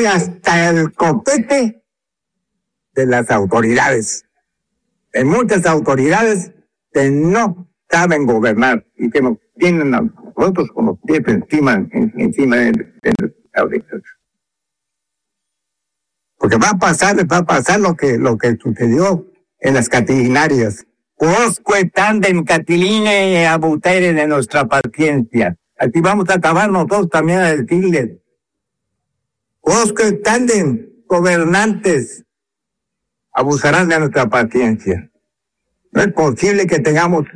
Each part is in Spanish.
estoy hasta el copete de las autoridades. De muchas autoridades que no saben gobernar y que nos tienen a nosotros con los pies encima de ahorita. Porque va a pasar lo que sucedió en las Catilinarias. Osque tandem Catiline abutere de nuestra paciencia. Aquí vamos a acabar nosotros también a decirles. Osque tandem, gobernantes, abusarán de nuestra paciencia. No es posible que tengamos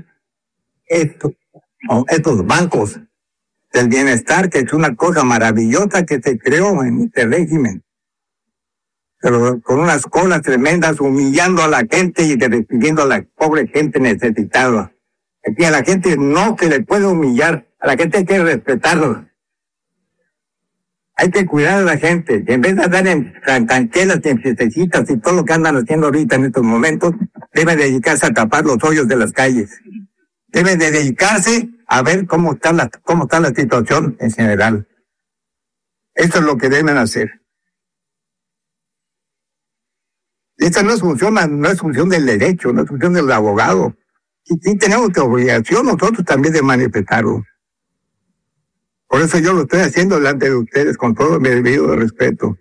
estos bancos del bienestar, que es una cosa maravillosa que se creó en este régimen. Pero con unas colas tremendas, humillando a la gente y despidiendo a la pobre gente necesitada. Aquí a la gente no se le puede humillar, a la gente hay que respetarlo. Hay que cuidar a la gente, que en vez de andar en canchelas y en fiestecitas y todo lo que andan haciendo ahorita en estos momentos, debe dedicarse a tapar los hoyos de las calles. Debe de dedicarse a ver cómo está la situación en general. Eso es lo que deben hacer. Esta no es función del derecho, no es función del abogado. Y sí tenemos que obligación nosotros también de manifestarlo. Por eso yo lo estoy haciendo delante de ustedes con todo mi debido respeto.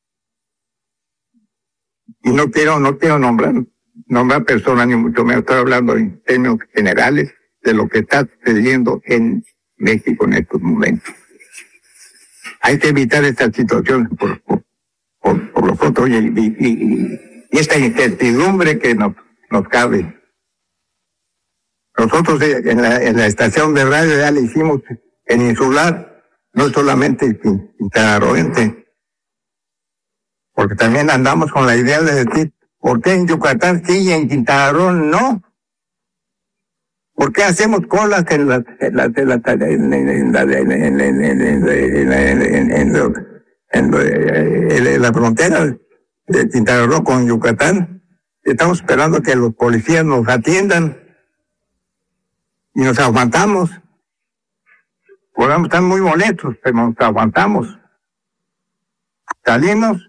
Y no quiero nombrar personas, ni mucho menos. Estoy hablando en términos generales de lo que está sucediendo en México en estos momentos. Hay que evitar esta situación por lo pronto y esta incertidumbre que nos cabe. Nosotros en la estación de radio ya le hicimos en insular, no solamente quintanarroense, porque también andamos con la idea de decir, ¿por qué en Yucatán sí y en Quintana Roo no? ¿Por qué hacemos colas en la frontera de Quintana Roo con Yucatán? Estamos esperando que los policías nos atiendan y nos aguantamos. Podemos estar muy molestos, pero nos aguantamos. Salimos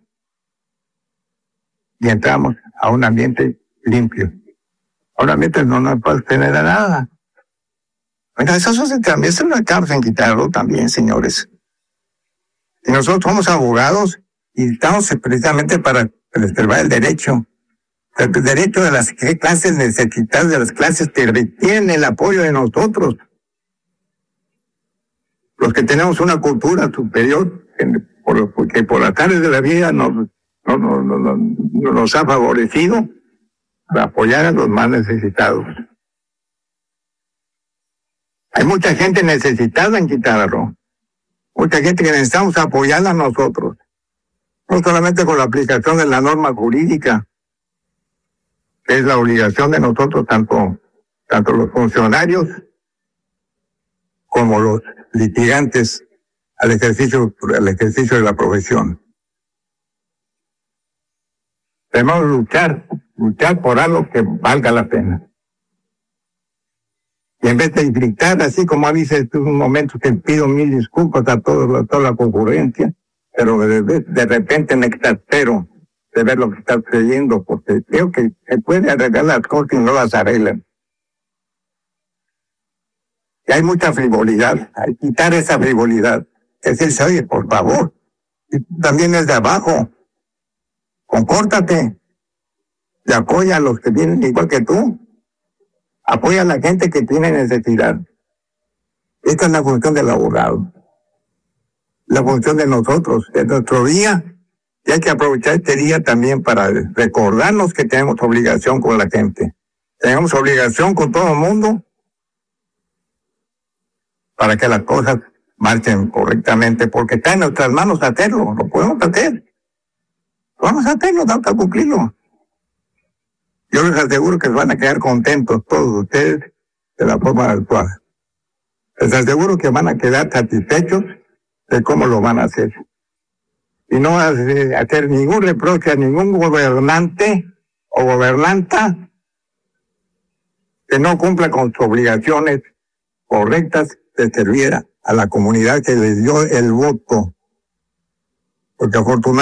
y entramos a un ambiente limpio. A un ambiente no nos puede tener a nada. Bueno, eso también se lo estamos en Quintana Roo también, señores. Y nosotros somos abogados y estamos precisamente para preservar el derecho. El derecho de las clases necesitadas, de las clases que requieren el apoyo de nosotros. Los que tenemos una cultura superior, porque por las áreas de la vida nos ha favorecido para apoyar a los más necesitados. Hay mucha gente necesitada en Quintana Roo. Mucha gente que necesitamos apoyarla a nosotros. No solamente con la aplicación de la norma jurídica, que es la obligación de nosotros, tanto los funcionarios como los litigantes al ejercicio de la profesión. Debemos luchar por algo que valga la pena. Y en vez de gritar, así como dice en un momento, que pido 1000 disculpas a toda la concurrencia, pero de repente me exaspero de ver lo que está sucediendo, porque creo que se puede arreglar las cosas y no las arreglan. Y hay mucha frivolidad, hay que quitar esa frivolidad. Es decir, oye, por favor, y también es de abajo, compórtate, y apoya a los que vienen igual que tú, apoya a la gente que tiene necesidad. Esta es la función del abogado, la función de nosotros, de nuestro día, y hay que aprovechar este día también para recordarnos que tenemos obligación con la gente. Tenemos obligación con todo el mundo para que las cosas marchen correctamente, porque está en nuestras manos hacerlo, lo podemos hacer. Vamos a hacerlo, vamos a cumplirlo. Yo les aseguro que van a quedar contentos todos ustedes de la forma actual. Les aseguro que van a quedar satisfechos de cómo lo van a hacer. Y no hacer ningún reproche a ningún gobernante o gobernanta que no cumpla con sus obligaciones correctas de servir a la comunidad que les dio el voto. Porque afortunadamente